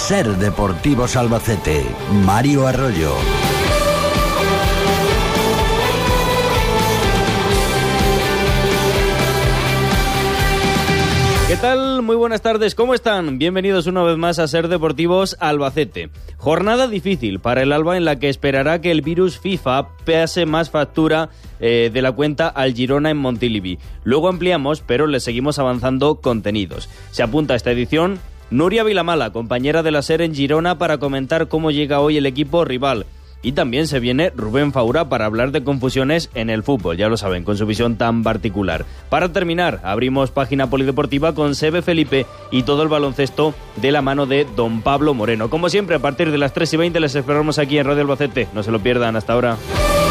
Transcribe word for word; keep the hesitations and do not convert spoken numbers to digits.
Ser Deportivos Albacete. Mario Arroyo. ¿Qué tal? Muy buenas tardes, ¿cómo están? Bienvenidos una vez más a Ser Deportivos Albacete. Jornada difícil para el Alba en la que esperará que el virus FIFA pase más factura eh, de la cuenta al Girona en Montilivi. Luego ampliamos, pero le seguimos avanzando contenidos. Se apunta a esta edición Nuria Vilamala, compañera de la SER en Girona, para comentar cómo llega hoy el equipo rival. Y también se viene Rubén Faura para hablar de confusiones en el fútbol, ya lo saben, con su visión tan particular. Para terminar, abrimos página polideportiva con Sebe Felipe y todo el baloncesto de la mano de don Pablo Moreno. Como siempre, a partir de las tres y veinte les esperamos aquí en Radio Albacete. No se lo pierdan, hasta ahora.